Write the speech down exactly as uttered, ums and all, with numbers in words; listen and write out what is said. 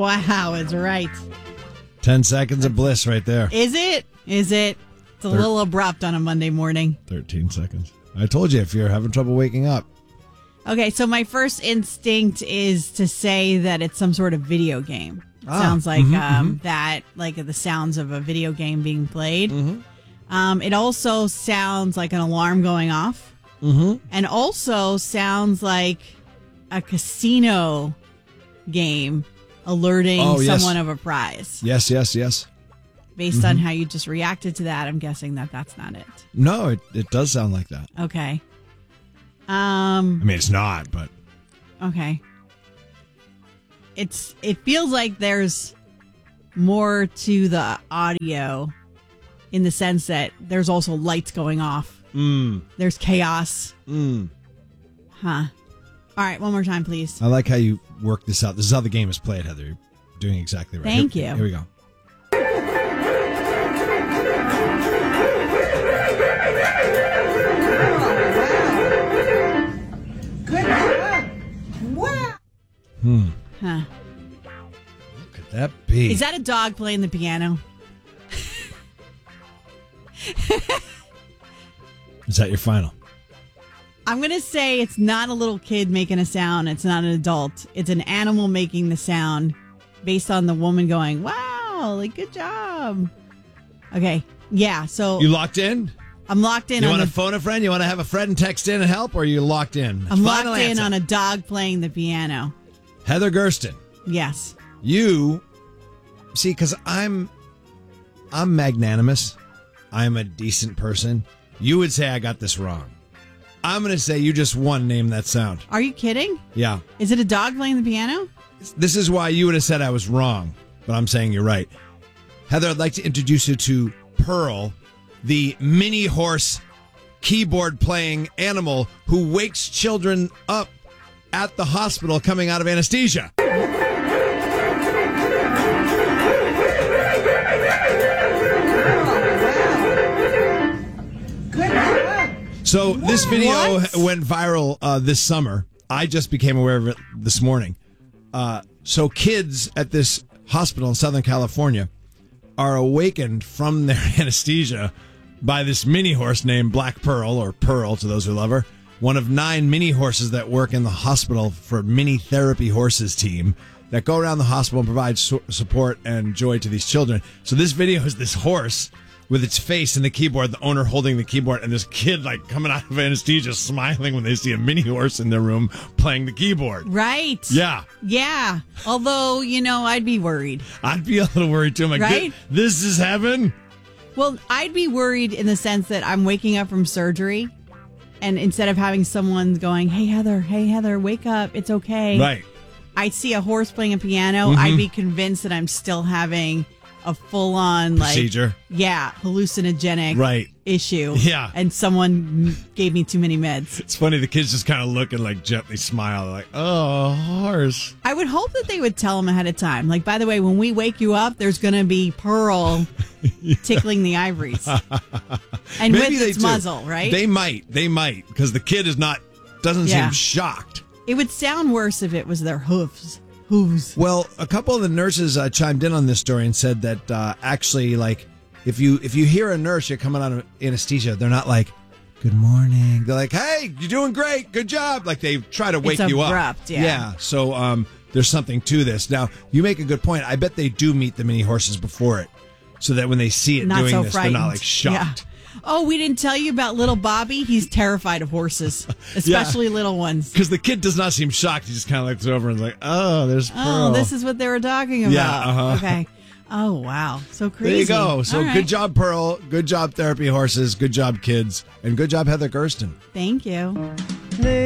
Wow, it's right. Ten seconds of bliss right there. Is it? Is it? It's a Thir- little abrupt on a Monday morning. Thirteen seconds. I told you if you're having trouble waking up. Okay, so my first instinct is to say that it's some sort of video game. It Ah, sounds like mhm, um, mhm. that, like the sounds of a video game being played. Mm-hmm. Um, it also sounds like an alarm going off. Mm-hmm. And also sounds like a casino game alerting Oh, yes. someone of a prize. Yes, yes, yes. Based on how you just reacted to that, I'm guessing that that's not it. No, it, it does sound like that. Okay. Um. I mean, it's not, but Okay. It's. It feels like there's more to the audio, in the sense that there's also lights going off. mm, There's chaos. mm. Huh. All right. One more time, please. I like how you work this out. This is how the game is played, Heather. You're doing exactly right. Thank Here- you. Here we go. Hmm. Huh. What could that be? Is that a dog playing the piano? Is that your final? I'm going to say it's not a little kid making a sound. It's not an adult. It's an animal making the sound based on the woman going, wow, like, good job. Okay. Yeah. So You locked in? I'm locked in You on want a, to phone a friend? You want to have a friend text in and help? Or are you locked in? I'm Final locked in answer. on a dog playing the piano. Heather Gersten. Yes. You see, because I'm I'm magnanimous. I'm a decent person. You would say I got this wrong. I'm going to say you just won Name That Sound. Are you kidding? Yeah. Is it a dog playing the piano? This is why you would have said I was wrong, but I'm saying you're right. Heather, I'd like to introduce you to Pearl, the mini horse keyboard playing animal who wakes children up at the hospital coming out of anesthesia. So this video What? went viral uh, this summer. I just became aware of it this morning. Uh, so kids at this hospital in Southern California are awakened from their anesthesia by this mini horse named Black Pearl, or Pearl to those who love her, one of nine mini horses that work in the hospital for Mini Therapy Horses team that go around the hospital and provide su- support and joy to these children. So this video is this horse with its face in the keyboard, the owner holding the keyboard, and this kid like coming out of anesthesia smiling when they see a mini horse in their room playing the keyboard. Right. Yeah. Yeah. Although, you know, I'd be worried. I'd be a little worried too. I'm like, Right? this is heaven? Well, I'd be worried in the sense that I'm waking up from surgery, and instead of having someone going, hey, Heather, hey, Heather, wake up. It's okay. Right. I'd see a horse playing a piano. Mhm. I'd be convinced that I'm still having a full-on, like, Procedure. yeah, hallucinogenic Right. issue. Yeah. And someone gave me too many meds. It's funny, the kids just kind of look and like gently smile, like, oh, horse. I would hope that they would tell them ahead of time. Like, by the way, when we wake you up, there's going to be Pearl tickling the ivories. And Maybe with they its do. muzzle, right? They might. They might. Because the kid is not, doesn't Yeah. seem shocked. It would sound worse if it was their hooves. Hooves. Well, a couple of the nurses uh, chimed in on this story and said that uh, actually, like, if you if you hear a nurse, you're coming out of anesthesia, they're not like, good morning. They're like, hey, you're doing great. Good job. Like, they try to wake It's you abrupt, up. yeah. Yeah. So um, there's something to this. Now, you make a good point. I bet they do meet the mini horses before it so that when they see it Not doing so this, frightened. they're not, like, shocked. Yeah. Oh, we didn't tell you about little Bobby? He's terrified of horses, especially little ones. Because the kid does not seem shocked. He just kind of looks over and is like, oh, there's Pearl. Oh, this is what they were talking about. Yeah, uh-huh. Okay. Oh, wow. So crazy. There you go. So All right. good job, Pearl. Good job, Therapy Horses. Good job, kids. And good job, Heather Gersten. Thank you.